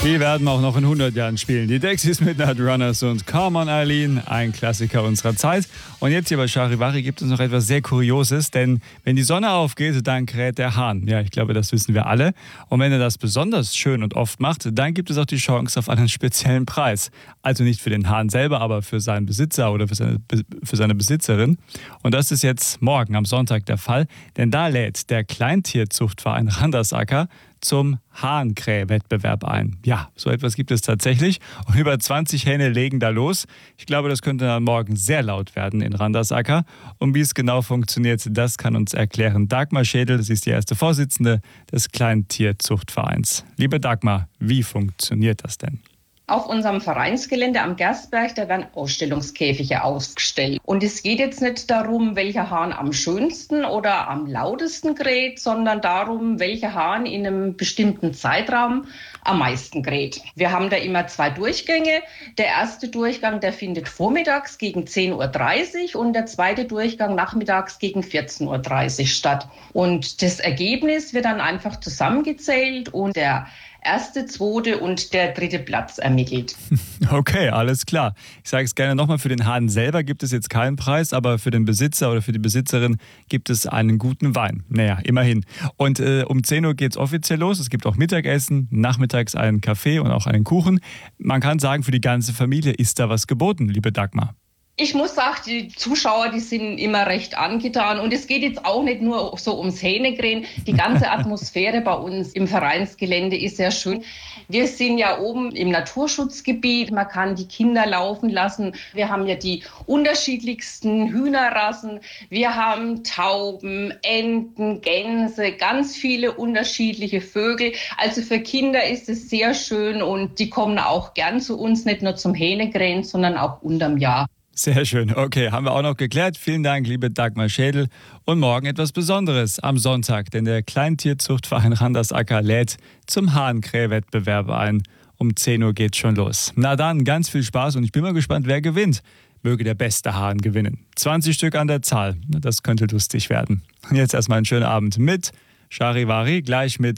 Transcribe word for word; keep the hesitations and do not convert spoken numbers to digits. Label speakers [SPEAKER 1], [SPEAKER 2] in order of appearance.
[SPEAKER 1] Die werden auch noch in hundert Jahren spielen. Die Dexys Midnight Runners und Come on Eileen, ein Klassiker unserer Zeit. Und jetzt hier bei Charivari gibt es noch etwas sehr Kurioses, denn wenn die Sonne aufgeht, dann kräht der Hahn. Ja, ich glaube, das wissen wir alle. Und wenn er das besonders schön und oft macht, dann gibt es auch die Chance auf einen speziellen Preis. Also nicht für den Hahn selber, aber für seinen Besitzer oder für seine, für seine Besitzerin. Und das ist jetzt morgen am Sonntag der Fall, denn da lädt der Kleintierzuchtverein Randersacker zum Hahnkräh-Wettbewerb ein. Ja, so etwas gibt es tatsächlich. Und über zwanzig Hähne legen da los. Ich glaube, das könnte dann morgen sehr laut werden in Randersacker. Und wie es genau funktioniert, das kann uns erklären Dagmar Schädel. Sie ist die erste Vorsitzende des Kleintierzuchtvereins. Liebe Dagmar, wie funktioniert das denn?
[SPEAKER 2] Auf unserem Vereinsgelände am Gerstberg, da werden Ausstellungskäfige ausgestellt. Und es geht jetzt nicht darum, welcher Hahn am schönsten oder am lautesten kräht, sondern darum, welcher Hahn in einem bestimmten Zeitraum am meisten kräht. Wir haben da immer zwei Durchgänge. Der erste Durchgang, der findet vormittags gegen zehn Uhr dreißig und der zweite Durchgang nachmittags gegen vierzehn Uhr dreißig statt. Und das Ergebnis wird dann einfach zusammengezählt und der erste, zweite und der dritte Platz ermittelt.
[SPEAKER 1] Okay, alles klar. Ich sage es gerne nochmal, für den Hahn selber gibt es jetzt keinen Preis, aber für den Besitzer oder für die Besitzerin gibt es einen guten Wein. Naja, immerhin. Und äh, um zehn Uhr geht es offiziell los. Es gibt auch Mittagessen, nachmittags einen Kaffee und auch einen Kuchen. Man kann sagen, für die ganze Familie ist da was geboten, liebe Dagmar.
[SPEAKER 2] Ich muss sagen, die Zuschauer, die sind immer recht angetan. Und es geht jetzt auch nicht nur so ums Hähnekrähen. Die ganze Atmosphäre bei uns im Vereinsgelände ist sehr schön. Wir sind ja oben im Naturschutzgebiet. Man kann die Kinder laufen lassen. Wir haben ja die unterschiedlichsten Hühnerrassen. Wir haben Tauben, Enten, Gänse, ganz viele unterschiedliche Vögel. Also für Kinder ist es sehr schön und die kommen auch gern zu uns, nicht nur zum Hähnekrähen, sondern auch unterm Jahr.
[SPEAKER 1] Sehr schön. Okay, haben wir auch noch geklärt. Vielen Dank, liebe Dagmar Schädel. Und morgen etwas Besonderes am Sonntag, denn der Kleintierzuchtverein Randersacker lädt zum Hahnkräh-Wettbewerb ein. Um zehn Uhr geht's schon los. Na dann, ganz viel Spaß und ich bin mal gespannt, wer gewinnt. Möge der beste Hahn gewinnen. zwanzig Stück an der Zahl. Das könnte lustig werden. Und jetzt erstmal einen schönen Abend mit Charivari, gleich mit